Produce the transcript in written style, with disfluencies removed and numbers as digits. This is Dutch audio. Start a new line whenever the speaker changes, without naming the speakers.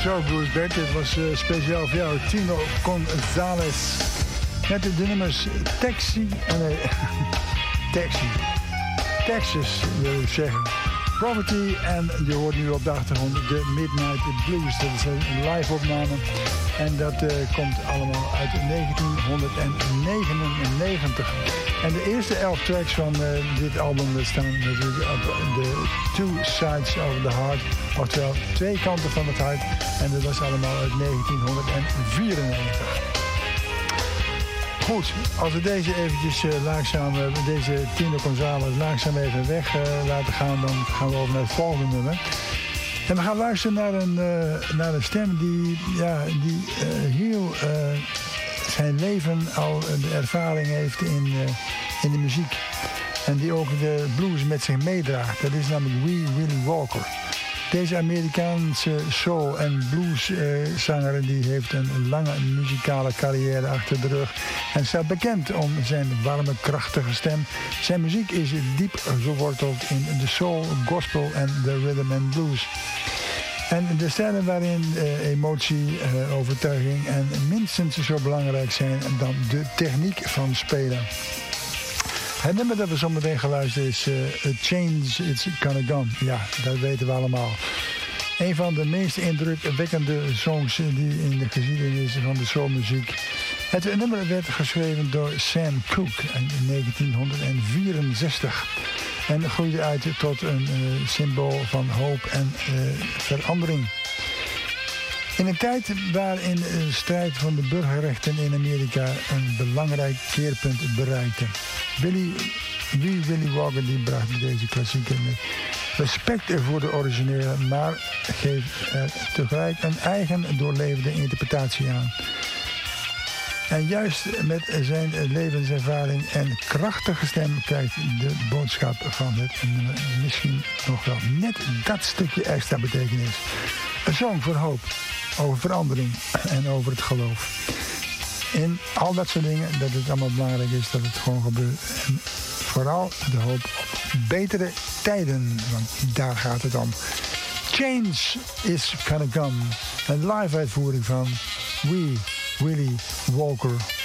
Zo, Bruce Bert, dit was speciaal voor jou, Tino Gonzalez. Met de nummers Taxi, Texas wil ik zeggen. Property, en je hoort nu op de achtergrond de Midnight Blues. Dat is een live opname en dat komt allemaal uit 1999. En de eerste 11 tracks van dit album staan natuurlijk op de Two Sides of the Heart. Oftewel, twee kanten van het hart. En dat was allemaal uit 1994. Goed, als we deze eventjes deze Tino Gonzalez langzaam even weg laten gaan, dan gaan we over naar het volgende nummer. En we gaan luisteren naar een stem die heel zijn leven al de ervaring heeft in de muziek. En die ook de blues met zich meedraagt. Dat is namelijk Willie Walker. Deze Amerikaanse soul- en blueszanger die heeft een lange muzikale carrière achter de rug en staat bekend om zijn warme, krachtige stem. Zijn muziek is diep geworteld in de soul, gospel en de rhythm and blues. En de stijlen waarin emotie, overtuiging en minstens zo belangrijk zijn dan de techniek van spelen. Het nummer dat we zo meteen gaan luisteren is A Change It's Gonna Gone. Ja, dat weten we allemaal. Een van de meest indrukwekkende songs die in de geschiedenis van de soulmuziek. Het nummer werd geschreven door Sam Cooke in 1964. En groeide uit tot een symbool van hoop en verandering. In een tijd waarin de strijd van de burgerrechten in Amerika een belangrijk keerpunt bereikte. Willie Walker die bracht deze klassieker met respect voor de originele, maar geeft er tegelijk een eigen doorleefde interpretatie aan. En juist met zijn levenservaring en krachtige stem krijgt de boodschap van het misschien nog wel net dat stukje extra betekenis. Een song voor hoop, over verandering en over het geloof. In al dat soort dingen, dat het allemaal belangrijk is dat het gewoon gebeurt. En vooral de hoop op betere tijden, want daar gaat het om. Change is gonna come. Een live uitvoering van Willie Walker.